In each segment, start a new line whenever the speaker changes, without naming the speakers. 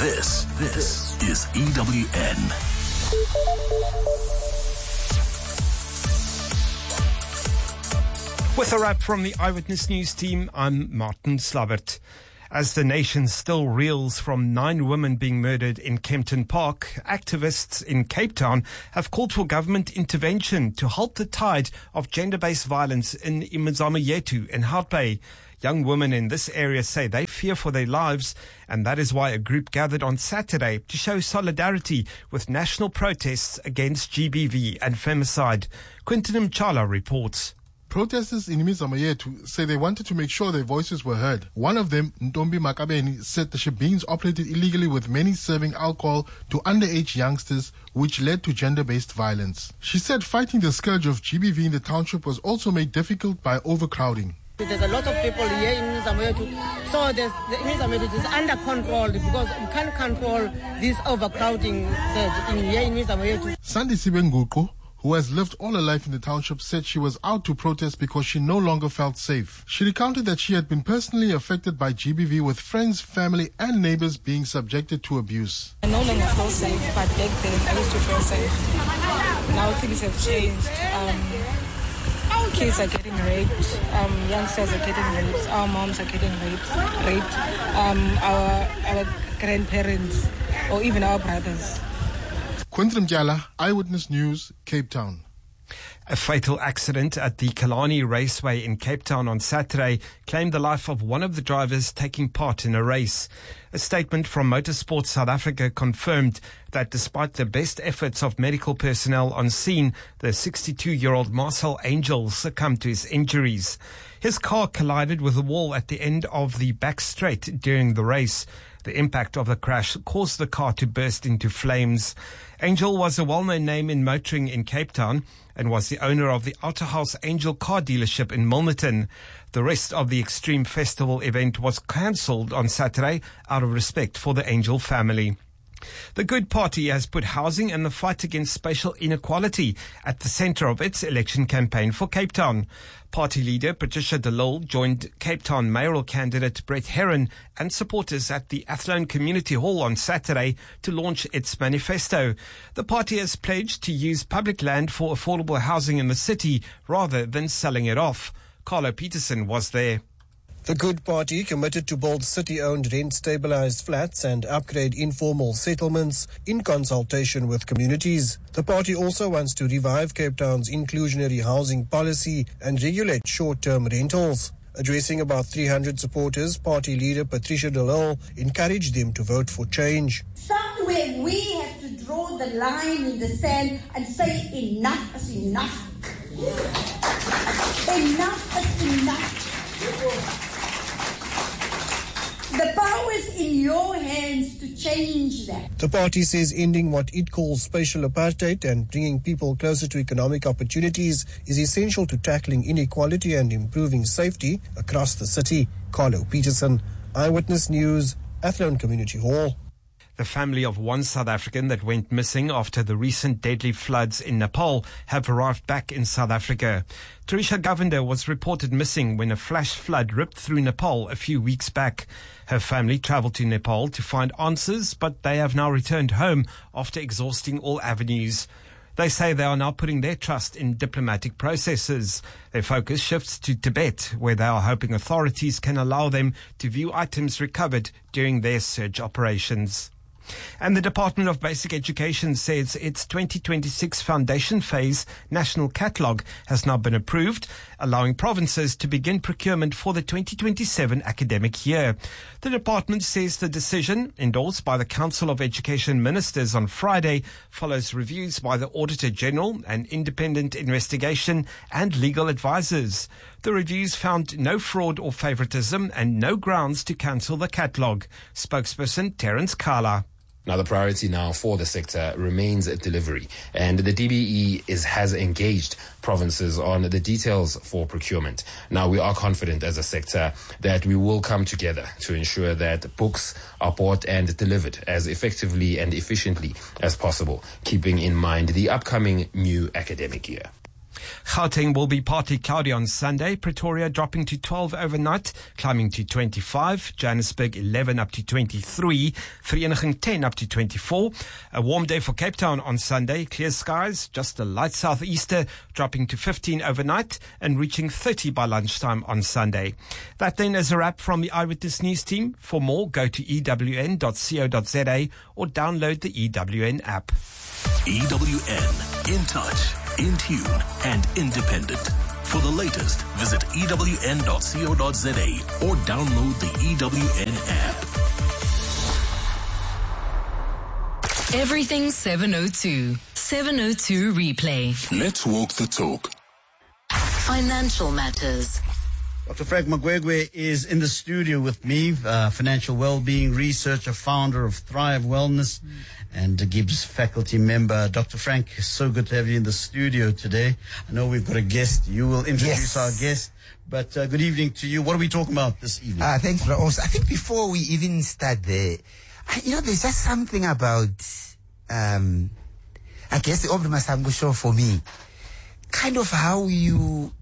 This is EWN.
With a wrap from the Eyewitness News team, I'm Martin Slavert. As the nation still reels from 9 women being murdered in Kempton Park, activists in Cape Town have called for government intervention to halt the tide of gender-based violence in Imizamo and Hout Bay. Young women in this area say they fear for their lives, and that is why a group gathered on Saturday to show solidarity with national protests against GBV and femicide. Quinton Mchala reports.
Protesters in Imizamo say they wanted to make sure their voices were heard. One of them, Ntombi Makabeni, said the shebeens operated illegally with many serving alcohol to underage youngsters, which led to gender-based violence. She said fighting the scourge of GBV in the township was also made difficult by overcrowding.
There's a lot of people here in Imizamo, so the Imizamo is under control because we can't control this overcrowding here in Imizamo.
Sandy Sibenguko, who has lived all her life in the township, said she was out to protest because she no longer felt safe. She recounted that she had been personally affected by GBV, with friends, family and neighbors being subjected to abuse.
I no longer feel safe, but back then I used to feel safe. Now things have changed. Kids are getting raped, youngsters are getting raped, our moms are getting raped, our grandparents or even our brothers.
Quinton Mchala, Eyewitness News, Cape Town.
A fatal accident at the Kalani Raceway in Cape Town on Saturday claimed the life of one of the drivers taking part in a race. A statement from Motorsport South Africa confirmed that despite the best efforts of medical personnel on scene, the 62-year-old Marcel Angel succumbed to his injuries. His car collided with a wall at the end of the back straight during the race. The impact of the crash caused the car to burst into flames. Angel was a well-known name in motoring in Cape Town and was the owner of the Outer House Angel car dealership in Milnerton. The rest of the Extreme Festival event was cancelled on Saturday out of respect for the Angel family. The Good Party has put housing and the fight against spatial inequality at the centre of its election campaign for Cape Town. Party leader Patricia de Lille joined Cape Town mayoral candidate Brett Herron and supporters at the Athlone Community Hall on Saturday to launch its manifesto. The party has pledged to use public land for affordable housing in the city rather than selling it off. Carlo Peterson was there.
The Good Party committed to build city-owned rent-stabilized flats and upgrade informal settlements in consultation with communities. The party also wants to revive Cape Town's inclusionary housing policy and regulate short-term rentals. Addressing about 300 supporters, party leader Patricia de Lille encouraged them to vote for change.
Somewhere we have to draw the line in the sand and say enough is enough. Enough is enough. The power is in your hands to change that.
The party says ending what it calls spatial apartheid and bringing people closer to economic opportunities is essential to tackling inequality and improving safety across the city. Carlo Peterson, Eyewitness News, Athlone Community Hall.
The family of one South African that went missing after the recent deadly floods in Nepal have arrived back in South Africa. Teresha Govender was reported missing when a flash flood ripped through Nepal a few weeks back. Her family travelled to Nepal to find answers, but they have now returned home after exhausting all avenues. They say they are now putting their trust in diplomatic processes. Their focus shifts to Tibet, where they are hoping authorities can allow them to view items recovered during their search operations. And the Department of Basic Education says its 2026 foundation phase national catalogue has now been approved, allowing provinces to begin procurement for the 2027 academic year. The department says the decision, endorsed by the Council of Education Ministers on Friday, follows reviews by the Auditor General, an independent investigation, and legal advisors. The reviews found no fraud or favoritism and no grounds to cancel the catalogue. Spokesperson Terence Kala.
Now, the priority now for the sector remains delivery, and the DBE has engaged provinces on the details for procurement. Now, we are confident as a sector that we will come together to ensure that books are bought and delivered as effectively and efficiently as possible, keeping in mind the upcoming new academic year.
Gauteng will be partly cloudy on Sunday. Pretoria dropping to 12 overnight, climbing to 25. Johannesburg 11 up to 23. Vereeniging 10 up to 24. A warm day for Cape Town on Sunday. Clear skies, just a light southeaster, dropping to 15 overnight and reaching 30 by lunchtime on Sunday. That then is a wrap from the Eyewitness News team. For more, go to ewn.co.za or download the EWN app.
EWN, in touch, in tune, and independent. For the latest, visit ewn.co.za or download the EWN app.
Everything 702. 702 replay.
Let's walk the talk.
Financial matters.
Dr. Frank Magwegwe is in the studio with me, financial well-being researcher, founder of Thrive Wellness, and a Gibbs faculty member. Dr. Frank, it's so good to have you in the studio today. I know we've got a guest. You will introduce our guest, but good evening to you. What are we talking about this evening?
Thanks, Raos. I think before we even start there, there's just something about, I guess the Aubrey Masango show for me, kind of how you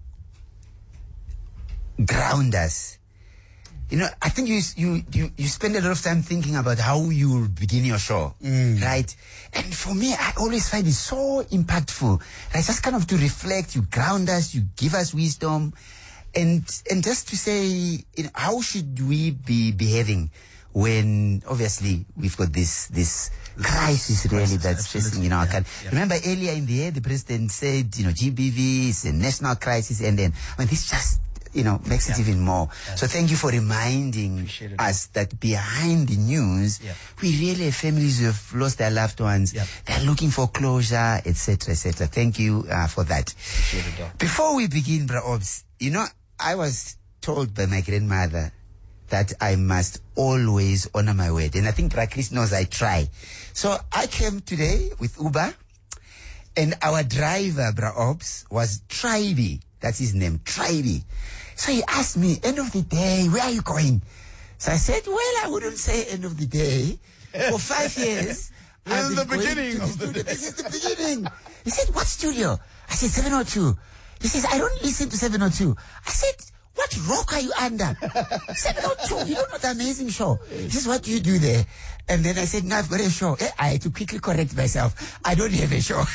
ground us. I think you spend a lot of time thinking about how you begin your show, right? And for me, I always find it so impactful. Like just kind of to reflect, you ground us, you give us wisdom, and just to say, how should we be behaving when obviously we've got this crisis really that's facing our country. Remember earlier in the year, the president said, GBV is a national crisis, and then this just makes it even more. So thank you for reminding us that behind the news, we really have families who have lost their loved ones. They're looking for closure, etc., etc. Thank you for that. Before we begin, Bra Obs, I was told by my grandmother that I must always honor my word. And I think Bra Chris knows I try. So I came today with Uber, and our driver, Bra Obs, was Tribe. That's his name, Tribe. So he asked me, end of the day, where are you going? So I said, well, I wouldn't say end of the day. For 5 years,
This is the beginning.
This is the beginning. He said, what studio? I said, 702. He says, I don't listen to 702. I said, what rock are you under? 702, you don't know the amazing show. This is what you do there. And then I said, no, I've got a show. I had to quickly correct myself. I don't have a show.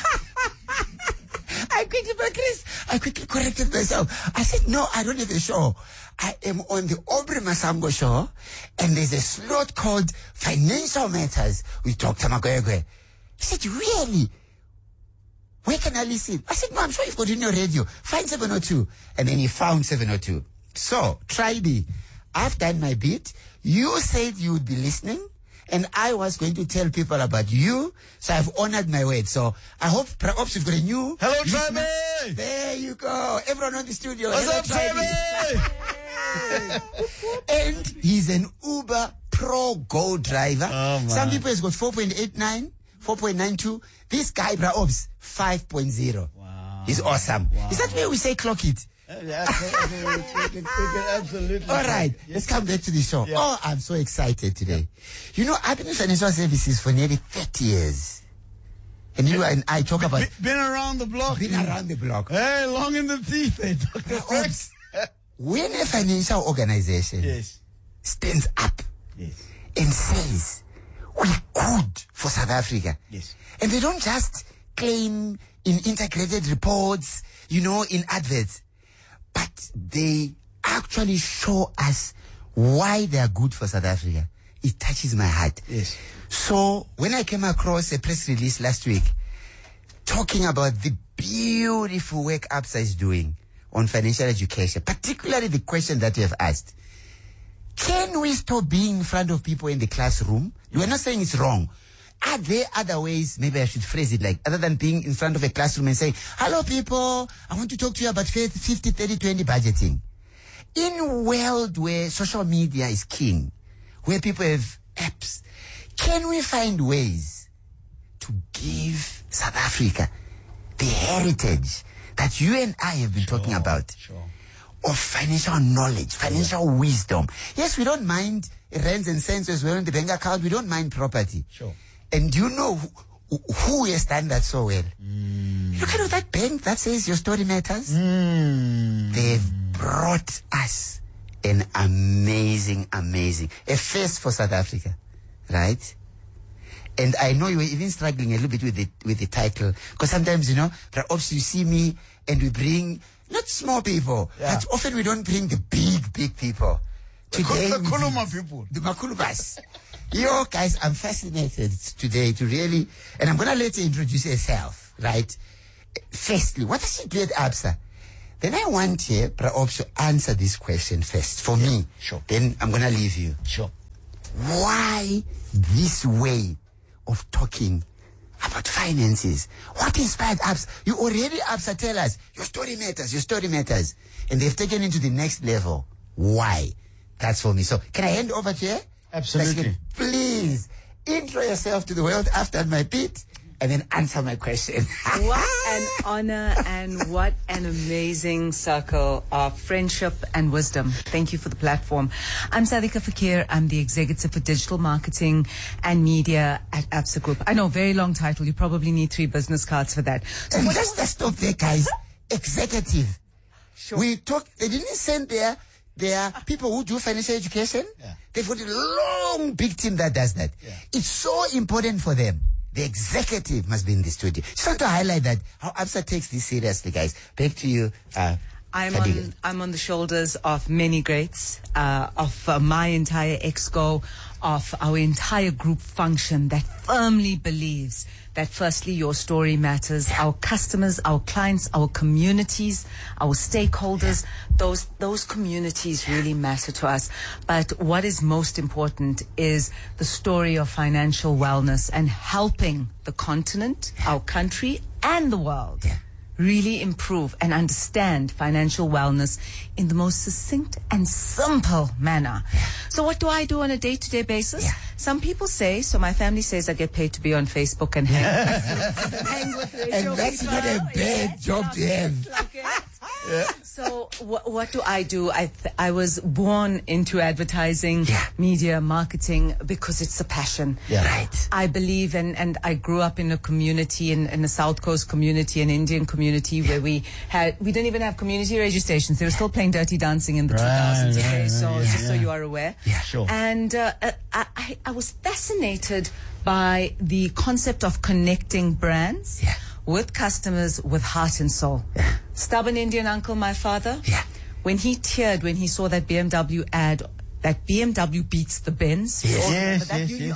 I quickly corrected myself. I said, no, I don't have a show. I am on the Aubrey Masango show, and there's a slot called Financial Matters with Dr. Magwegwe. He said, really? Where can I listen? I said, no, I'm sure you've got it in your radio. Find 702. And then he found 702. So, try me. I've done my bit. You said you would be listening, and I was going to tell people about you, so I've honored my word. So I hope perhaps you've got a new...
Hello, Tribe!
There you go. Everyone on the studio.
What's
hello,
up, Tribe?
And he's an Uber Pro Go driver.
Oh,
some people has got 4.89, 4.92. This guy, Braobs, 5.0.
Wow.
He's awesome.
Wow.
Is that where we say clock it?
Absolutely.
All right, let's come back to the show.
Yeah.
Oh, I'm so excited today. I've been in financial services for nearly 30 years. And you and I talk about...
Been around the block.
Been around the block.
Hey, long in the teeth, Dr. Frank.
When a financial organization stands up and says, we're good for South Africa. And they don't just claim in integrated reports, in adverts, but they actually show us why they are good for South Africa. It touches my heart. So when I came across a press release last week talking about the beautiful work ABSA is doing on financial education, particularly the question that you have asked, can we stop being in front of people in the classroom? You are not saying it's wrong. Are there other ways, maybe I should phrase it like, other than being in front of a classroom and saying, hello people, I want to talk to you about 50-30-20 budgeting. In a world where social media is king, where people have apps, can we find ways to give South Africa the heritage that you and I have been talking about of financial knowledge, financial wisdom? Yes, we don't mind rands and cents as well in the bank account. We don't mind property. And do you know who has done that so well? Look at that bank that says your story matters. They've brought us an amazing a first for South Africa, right? And I know you were even struggling a little bit with the title, because sometimes, perhaps you see me and we bring not small people, but often we don't bring the big people. Today,
the Kuluma people,
the Makulubas. Yo, guys, I'm fascinated today to really, and I'm gonna let you introduce yourself, right? Firstly, what does she do at Absa? Then I want you, perhaps, to answer this question first for me.
Sure.
Then I'm gonna leave you.
Sure.
Why this way of talking about finances? What inspired Absa? You already, Absa, tell us, your story matters. And they've taken it to the next level. Why? That's for me. So can I hand over to you?
Absolutely.
Please intro yourself to the world after my bit and then answer my question.
What an honor and what an amazing circle of friendship and wisdom. Thank you for the platform. I'm Sadika Fakir. I'm the executive for digital marketing and media at Absa Group. I know, very long title. You probably need 3 business cards for that.
So let's stop there, guys. Executive.
Sure.
We talk. They didn't send there are people who do financial education.
Yeah.
They've got a long, big team that does that.
Yeah.
It's so important for them. The executive must be in the studio. Just want to highlight that, how Absa takes this seriously, guys. Back to you.
I'm on the shoulders of many greats, of my entire ExCo, of our entire group function that firmly believes that firstly your story matters. Our customers, our clients, our communities, our stakeholders, those communities really matter to us. But what is most important is the story of financial wellness and helping the continent, our country, and the world really improve and understand financial wellness in the most succinct and simple manner. So what do I do on a day-to-day basis? Some people say, so my family says I get paid to be on Facebook and hang with Rachel.
And that's not a bad job to have.
So what do? I was born into advertising, media, marketing, because it's a passion.
Right.
I believe and I grew up in a community, in a South Coast community, an Indian community, where we didn't even have community radio stations. They were still playing Dirty Dancing in the 2000s. Okay, so you are aware.
Yeah, sure.
And I was fascinated by the concept of connecting brands with customers with heart and soul. Stubborn Indian uncle, my father, when he teared when he saw that BMW ad, that BMW beats the Benz.
Yes.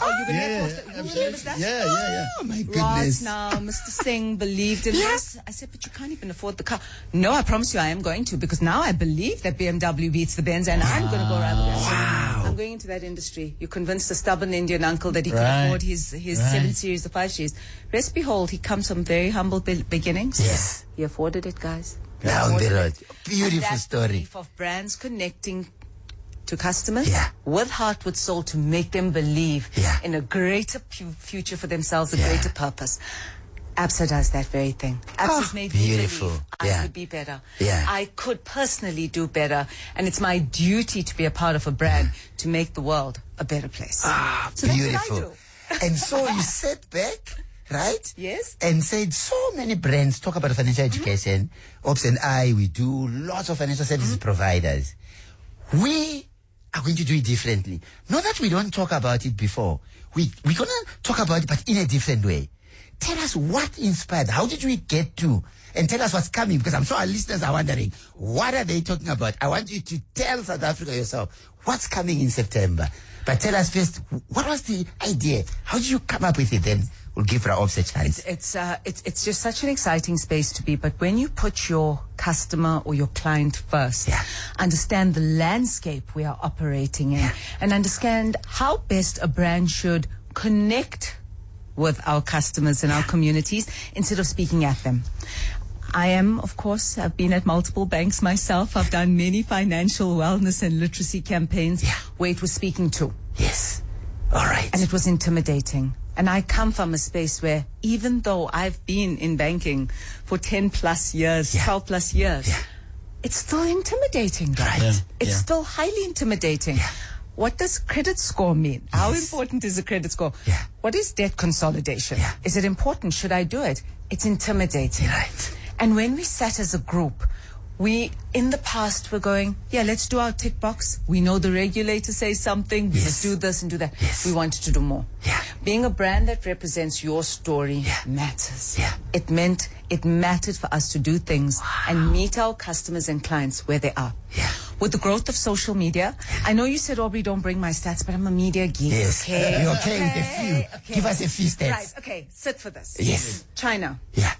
Oh my goodness.
Right now, Mr. Singh believed in this. I said, but you can't even afford the car. No, I promise you I am going to, because now I believe that BMW beats the Benz, and I'm going to go around the Benz.
Wow.
I'm going into that industry. You convinced a stubborn Indian uncle that he could afford his 7 Series, the 5 Series. Rest behold, he comes from very humble beginnings.
Yes.
He afforded it, guys.
Down the road. Beautiful
and that
story.
belief of brands connecting to customers with heart, with soul, to make them believe in a greater future for themselves, a greater purpose. Absa does that very thing. Absa's made me believe I could be better. I could personally do better, and it's my duty to be a part of a brand to make the world a better place. So
beautiful.
that's what I do.
And so you sat back, right?
Yes.
And said, so many brands talk about financial education. Ops and I, we do lots of financial services providers. We are going to do it differently. Not that we don't talk about it before. We're going to talk about it, but in a different way. Tell us what inspired. How did we get to? And tell us what's coming, because I'm sure our listeners are wondering, what are they talking about? I want you to tell South Africa yourself what's coming in September. But tell us first, what was the idea? How did you come up with it? Then we'll give our Ops a chance.
It's just such an exciting space to be. But when you put your customer or your client first, understand the landscape we are operating in, and understand how best a brand should connect with our customers and our communities instead of speaking at them. I am, of course, I've been at multiple banks myself. I've done many financial wellness and literacy campaigns where it was speaking to.
Yes. All right.
And it was intimidating. And I come from a space where, even though I've been in banking for 10 plus years, 12 plus years, it's still intimidating, right? It's still highly intimidating. what does credit score mean? How important is a credit score?
Yeah.
What is debt consolidation?
Yeah.
Is it important? Should I do it? It's intimidating.
Right.
And when we sat as a group, we, in the past, were going, yeah, let's do our tick box. We know the regulator says something. We must do this and do that.
Yes.
We wanted to do more.
Yeah.
Being a brand that represents your story matters.
Yeah.
It mattered for us to do things and meet our customers and clients where they are.
Yeah.
With the growth of social media, I know you said, Aubrey, don't bring my stats, but I'm a media geek.
Yes.
Okay.
You're okay with a few.
Okay.
Give us a few stats.
Right. Okay. Sit for this.
Yes.
China.
Yeah.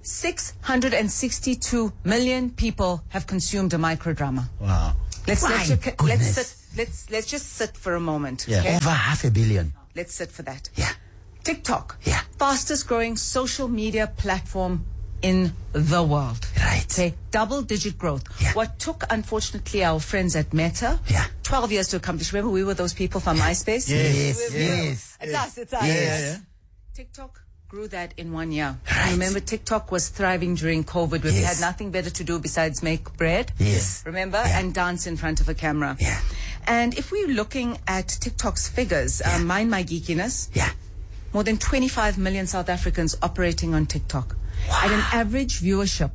662 million people have consumed a microdrama.
Wow.
Let's
goodness.
just sit for a moment.
Yeah.
Okay?
Over 500 million.
Let's sit for that.
Yeah.
TikTok.
Yeah.
Fastest growing social media platform in the world.
Right.
Okay. Double-digit growth.
Yeah.
What took, unfortunately, our friends at Meta 12 years to accomplish. Remember, we were those people from MySpace?
Yes.
It's us. It's us.
Yes.
TikTok grew that in 1 year.
Right.
Remember, TikTok was thriving during COVID where we had nothing better to do besides make bread.
Yes.
Remember? And dance in front of a camera.
Yeah.
And if we're looking at TikTok's figures, Mind My Geekiness, more than 25 million South Africans operating on TikTok. Wow. At an average viewership,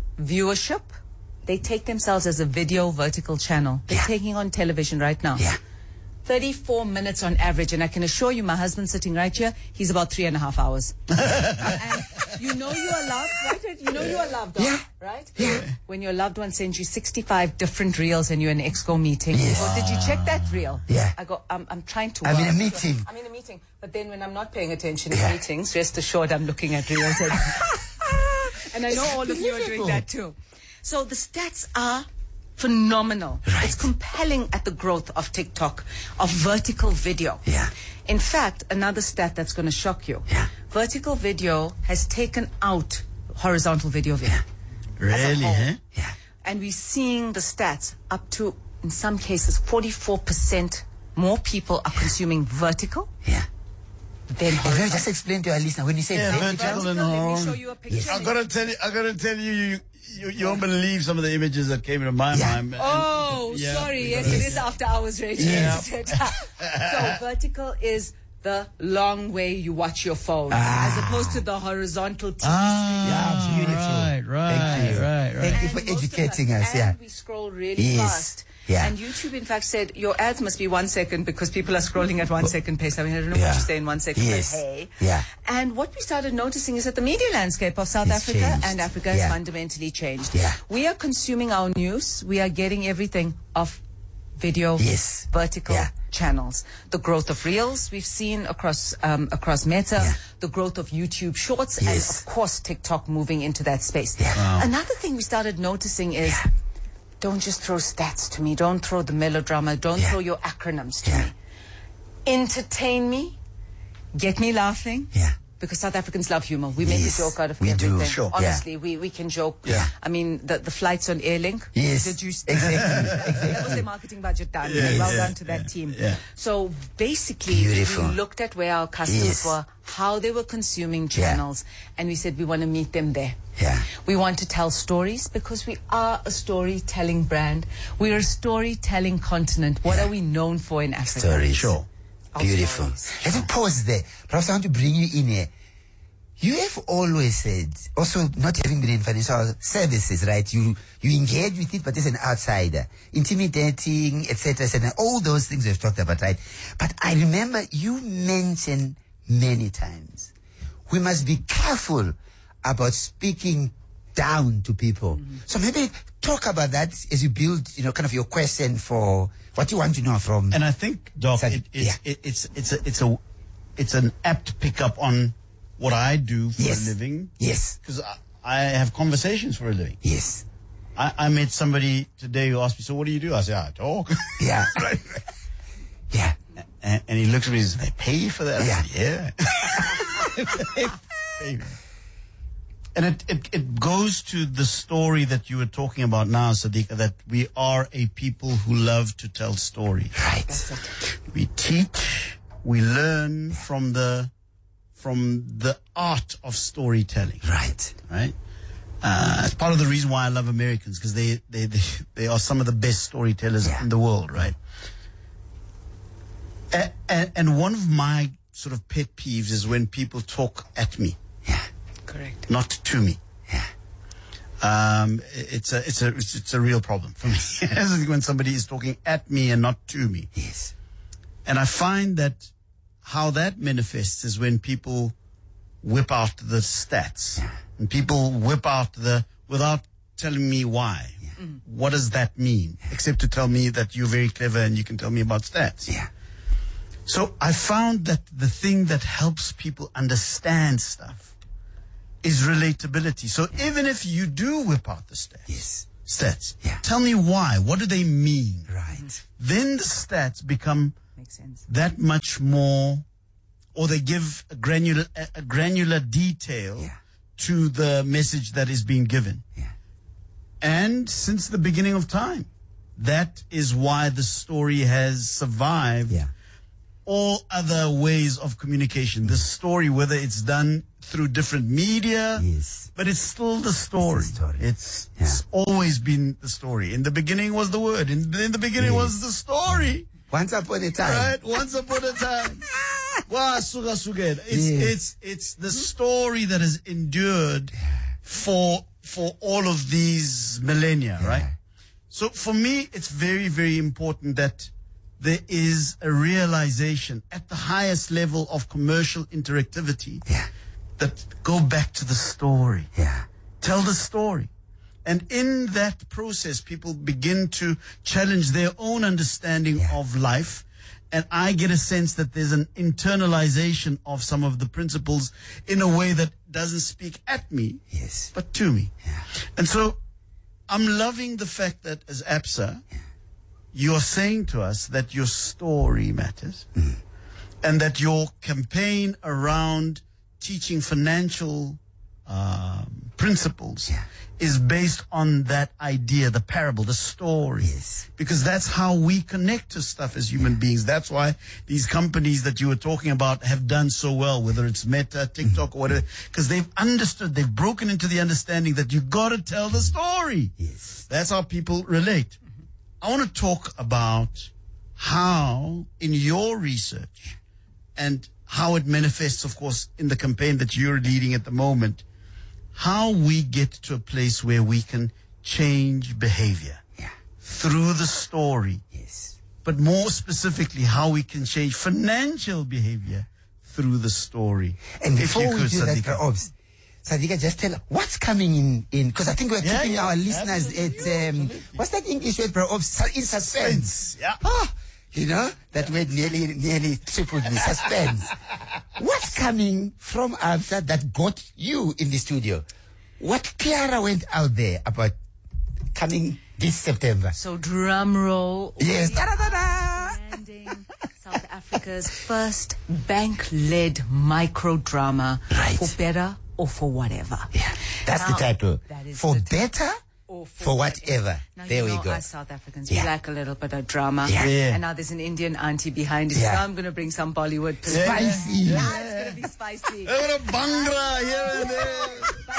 they take themselves as a video vertical channel. They're taking on television right now. 34 minutes on average, and I can assure you, my husband sitting right here, he's about 3.5 hours. And you know you are loved, right? You know you are loved, right?
Yeah.
When your loved one sends you 65 different reels and you're in an exco meeting. Oh, did you check that reel?
Yeah.
I go, I'm trying to.
I'm in a meeting.
I'm in a meeting, but then when I'm not paying attention in meetings, rest assured I'm looking at reels. And I know all of you are doing that too. So the stats are phenomenal.
Right.
It's compelling at the growth of TikTok, of vertical video.
Yeah.
In fact, another stat that's going to shock you.
Yeah.
Vertical video has taken out horizontal video.
Really?
Yeah.
And we're seeing the stats up to, in some cases, 44% more people are consuming vertical than
Can you
horizontal.
just explain to our listener when you say
vertical and
Let me
horizontal.
show you a picture.
Yes.
I gotta tell you, you won't believe some of the images that came into my mind.
Oh, sorry. Yes, it is after hours, Rachel. Isn't it? So vertical is the long way you watch your phone, as opposed to the horizontal TV.
Yeah, beautiful.
Right.
Thank you for educating us.
And we scroll really fast.
Yeah.
And YouTube, in fact, said your ads must be 1 second because people are scrolling at 1 second pace. I mean, I don't know what you say in 1 second, but hey.
Yeah.
And what we started noticing is that the media landscape of South Africa
changed.
and Africa has fundamentally changed.
Yeah.
We are consuming our news. We are getting everything off video, vertical channels. The growth of Reels we've seen across Meta, the growth of YouTube Shorts, and of course TikTok moving into that space.
Wow.
Another thing we started noticing is don't just throw stats to me. Don't throw the melodrama. Don't throw your acronyms to me. Entertain me. Get me laughing. Because South Africans love humor. We make a joke out of everything.
Do, sure.
Honestly, we can joke. I mean, the flights on Airlink.
Yes.
Exactly. That was their marketing budget done. Well done to that team. So basically, we looked at where our customers were, how they were consuming channels, and we said we want to meet them there. We want to tell stories because we are a storytelling brand. We're a storytelling continent. What are we known for in Africa?
Stories. Sure. Beautiful. Let me pause there. Perhaps I want to bring you in here. You have always said, also not having been in financial services, right? You engage with it, but as an outsider, intimidating, etc., all those things we've talked about, right? But I remember you mentioned many times, we must be careful about speaking down to people. So maybe talk about that as you build, kind of your question for what you want to know from.
And I think, Doc, it's an apt pickup on what I do for a living.
Yes.
Because I have conversations for a living.
Yes.
I met somebody today who asked me, so what do you do? I said, I talk.
Yeah. Yeah.
And he looks at me and says, they pay you for that?
Yeah.
And it goes to the story that you were talking about now, Sadiqa, that we are a people who love to tell stories.
Right.
We teach, we learn from the art of storytelling.
Right.
Right. It's part of the reason why I love Americans, because they are some of the best storytellers in the world, right? And one of my sort of pet peeves is when people talk at me.
Yeah.
Correct.
Not to me.
Yeah.
It's a real problem for me. When somebody is talking at me and not to me.
Yes.
And I find that how that manifests is when people whip out the stats.
Yeah.
And people whip out without telling me why.
Yeah.
What does that mean? Except to tell me that you're very clever and you can tell me about stats.
Yeah.
So I found that the thing that helps people understand stuff is relatability. So even if you do whip out the stats,
Yeah.
tell me why. What do they mean?
Right.
Then the stats become
Makes sense.
that much more, or they give a granular detail
Yeah.
to the message that is being given.
Yeah.
And since the beginning of time, that is why the story has survived
Yeah.
all other ways of communication. The story, whether it's done through different media,
Yes.
but it's still the story.
It's the story.
It's always been the story. In the beginning was the word. In the beginning was the story.
Once upon a time.
Right? Once upon a time. It's the story that has endured for all of these millennia, right? So for me, it's very, very important that there is a realization at the highest level of commercial interactivity that go back to the story.
Yeah.
Tell the story. And in that process, people begin to challenge their own understanding of life. And I get a sense that there's an internalization of some of the principles in a way that doesn't speak at me, but to me.
Yeah.
And so I'm loving the fact that as APSA, you're saying to us that your story matters and that your campaign around teaching financial principles is based on that idea, the parable, the story.
Yes.
Because that's how we connect to stuff as human beings. That's why these companies that you were talking about have done so well, whether it's Meta, TikTok, or whatever, because they've understood, they've broken into the understanding that you got to tell the story.
Yes.
That's how people relate. I want to talk about how, in your research, and how it manifests, of course, in the campaign that you're leading at the moment, how we get to a place where we can change behavior through the story.
Yes.
But more specifically, how we can change financial behavior through the story.
And before we do that, perhaps, Sadika, just tell what's coming in, because I think we're keeping our listeners at, what's that English word, perhaps, in suspense.
Yeah.
Oh, you know, that word nearly tripled me, suspense. What's coming from APSA that got you in the studio? What Kiara went out there about coming this September?
So drum roll.
Yes.
Landing South Africa's first bank-led micro-drama for better or for whatever.
Yeah, that's the title. For better or for whatever.
Now,
there
we
go.
As South Africans, we like a little bit of drama.
Yeah.
And now there's an Indian auntie behind it.
Yeah.
So I'm going to bring some Bollywood.
Spicy.
Yeah, it's going to be spicy.
Bhangra here and there.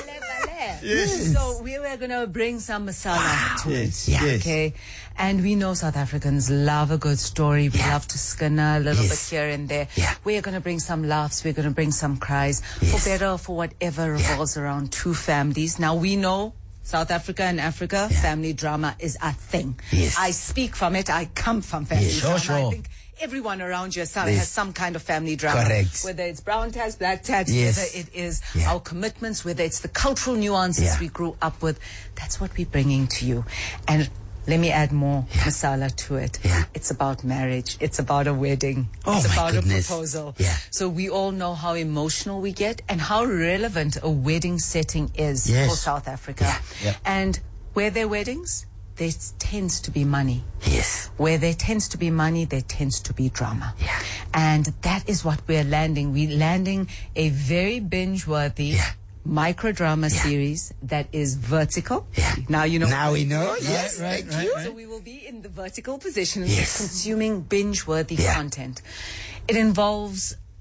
Yes.
So we were going to bring some masala to it.
Yes.
Okay. And we know South Africans love a good story. We love to skin a little bit here and there.
Yeah.
We're going to bring some laughs. We're going to bring some cries. For better or for whatever revolves around two families. Now we know South Africa and Africa, family drama is a thing.
Yes.
I speak from it. I come from family drama.
Sure.
I think everyone around you has some kind of family drama.
Correct.
Whether it's brown tax, black tax,
Yes.
whether it is our commitments, whether it's the cultural nuances we grew up with. That's what we're bringing to you. And let me add more masala to it.
Yeah.
It's about marriage. It's about a wedding.
Oh,
it's
my
about
goodness.
a proposal.
Yeah.
So we all know how emotional we get and how relevant a wedding setting is for South Africa.
Yeah.
And where there are weddings, there tends to be money.
Yes.
Where there tends to be money, there tends to be drama.
Yeah.
And that is what we're landing. We're landing a very binge-worthy microdrama series that is vertical.
Yeah.
Now you know.
Now we know. Yes.
Right.
So we will be in the vertical position,
Yes.
consuming binge-worthy content. It involves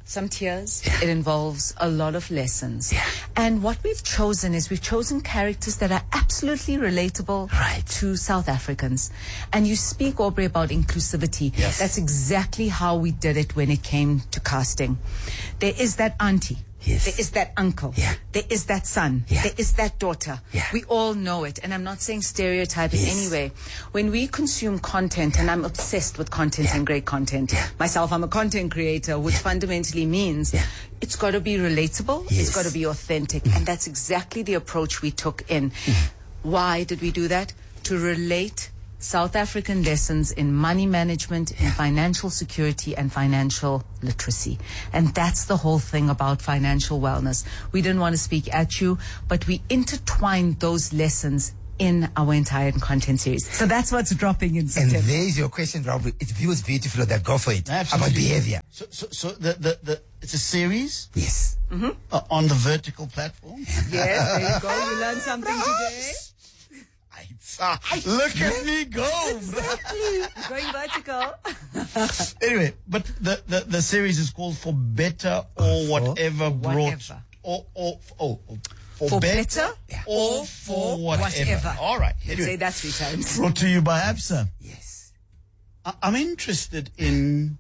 some tears. It involves a lot of lessons. And what we've chosen is we've chosen characters that are absolutely relatable to South Africans. And you speak, Aubrey, about inclusivity. That's exactly how we did it when it came to casting. There is that auntie. There is that uncle. There is that son. There is that daughter. We all know it. And I'm not saying stereotype in any way. When we consume content, and I'm obsessed with content and great content. Myself, I'm a content creator, which fundamentally means it's got to be relatable. It's got to be authentic. And that's exactly the approach we took in. Why did we do that? To relate South African lessons in money management, in financial security and financial literacy. And that's the whole thing about financial wellness. We didn't want to speak at you, but we intertwined those lessons in our entire content series. So that's what's dropping in September.
And there's your question, Rob. It feels beautiful that go for it.
Absolutely.
About behavior.
So the it's a series?
Yes.
On the vertical platform?
Yes, there you go. You learned something today.
Look at me go!
Exactly. Going vertical.
Anyway, but the series is called For Better or Whatever Brought. For better or for whatever. All right.
Anyway, say that 3 times.
Brought to you by ABSA.
Yes.
I'm interested in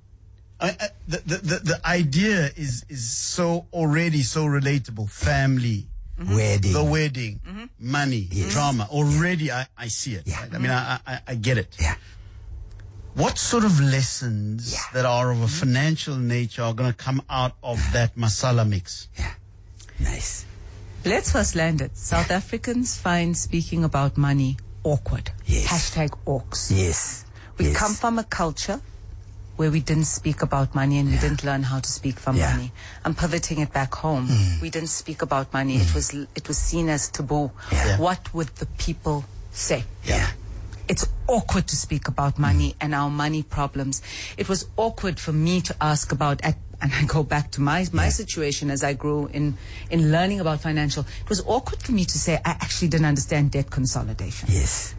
the idea is so already so relatable. Family.
Wedding.
The wedding. Money. Drama. Already I see it. Right? I mean, I get it. What sort of lessons that are of a financial nature are going to come out of that masala mix?
Nice.
Let's first land it. South Africans find speaking about money awkward. Hashtag orcs. We come from a culture where we didn't speak about money and we didn't learn how to speak for money. I'm pivoting it back home. We didn't speak about money. It was seen as taboo. What would the people say? It's awkward to speak about money and our money problems. It was awkward for me to ask about, and I go back to my situation as I grew in learning about financial. It was awkward for me to say I actually didn't understand debt consolidation.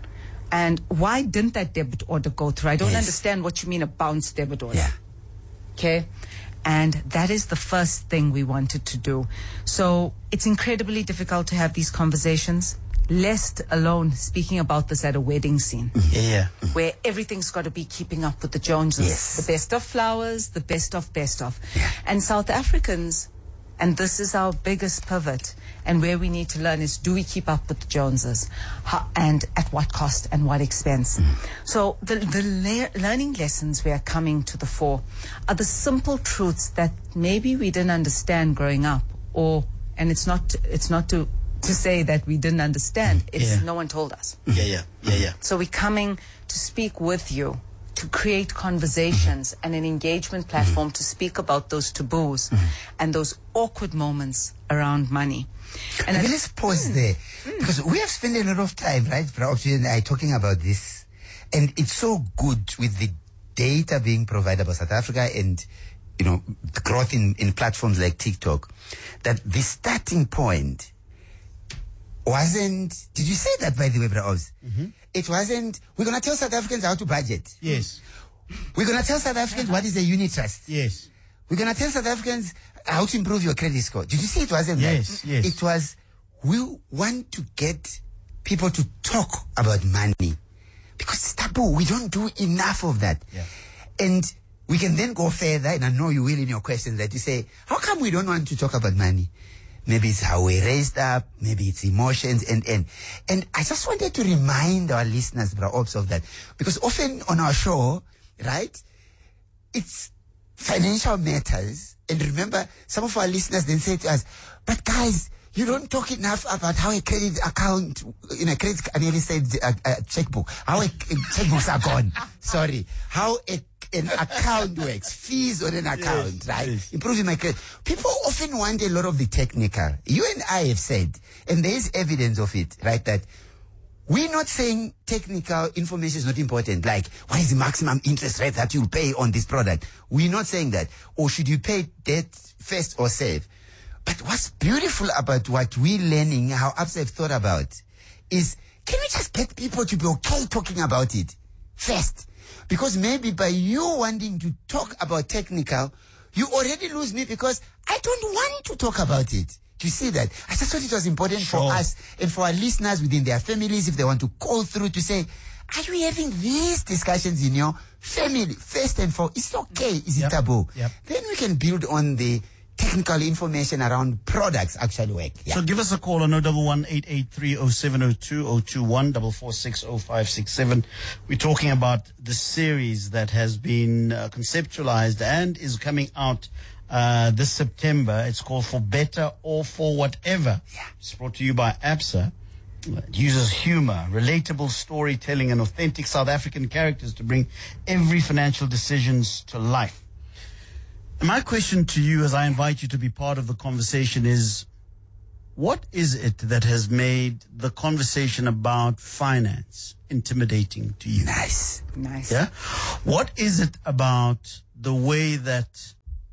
And why didn't that debit order go through? I don't understand what you mean a bounce debit order. Okay? And that is the first thing we wanted to do. So it's incredibly difficult to have these conversations, lest alone speaking about this at a wedding scene. Where everything's got to be keeping up with the Joneses. The best of flowers, the best of. And South Africans, and this is our biggest pivot, and where we need to learn is, do we keep up with the Joneses? And at what cost and what expense? So the learning lessons we are coming to the fore are the simple truths that maybe we didn't understand growing up, and it's not to say that we didn't understand. It's no one told us. So we're coming to speak with you, to create conversations and an engagement platform to speak about those taboos and those awkward moments around money.
And let's pause there, because we have spent a lot of time, right, Opti and I, talking about this, and it's so good with the data being provided by South Africa and, you know, the growth in platforms like TikTok, that the starting point wasn't, did you say that, by the way, Oz? It wasn't, we're going to tell South Africans how to budget. We're going to tell South Africans what is a unit trust. We're going to tell South Africans how to improve your credit score. Did you see it wasn't that? It was, we want to get people to talk about money. Because it's taboo. We don't do enough of that. And we can then go further, and I know you will in your questions, that you say, how come we don't want to talk about money? Maybe it's how we're raised up, maybe it's emotions, and I just wanted to remind our listeners, Bra Ops, of that. Because often on our show, right, it's financial matters. And remember, some of our listeners then say to us, but guys, you don't talk enough about how a credit account, I nearly said a checkbook, how checkbooks are gone. Sorry. How an account works, fees on an account, right? Improving my credit. People often want a lot of the technical. You and I have said, and there is evidence of it, right, that we're not saying technical information is not important, like what is the maximum interest rate that you'll pay on this product. We're not saying that. Or should you pay debt first or save? But what's beautiful about what we're learning, how ABSA have thought about, is can we just get people to be okay talking about it first? Because maybe by you wanting to talk about technical, you already lose me because I don't want to talk about it. Do you see that? I just thought it was important for us and for our listeners within their families, if they want to call through to say, are you having these discussions in your family? First and foremost, it's okay. Is it taboo? Then we can build on the technical information around products actually work.
So give us a call on 011-883-0702 021 446 0567. We're talking about the series that has been conceptualized and is coming out this September. It's called For Better or For Whatever. It's brought to you by ABSA. It uses humor, relatable storytelling, and authentic South African characters to bring every financial decisions to life. My question to you, as I invite you to be part of the conversation, is what is it that has made the conversation about finance intimidating to you?
Nice.
Yeah? What is it about the way that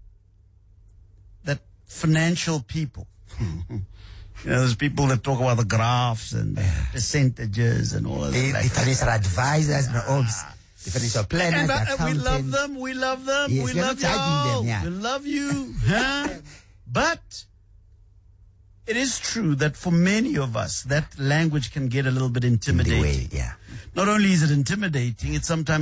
financial people, there's people that talk about the graphs and the percentages and all of that.
The financial advisors, the financial planners, the accountants.
We love them.
Yes,
we love you. We love you. But it is true that for many of us, that language can get a little bit intimidating.
Yeah.
Not only is it intimidating, it's sometimes